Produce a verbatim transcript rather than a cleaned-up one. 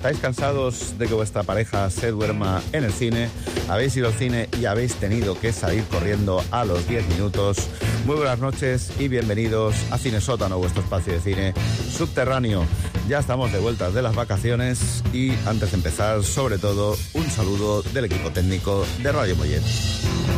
¿Estáis cansados de que vuestra pareja se duerma en el cine? ¿Habéis ido al cine y habéis tenido que salir corriendo a los diez minutos? Muy buenas noches y bienvenidos a Cine Sótano, vuestro espacio de cine subterráneo. Ya estamos de vuelta de las vacaciones y antes de empezar, sobre todo, un saludo del equipo técnico de Radio Mollet.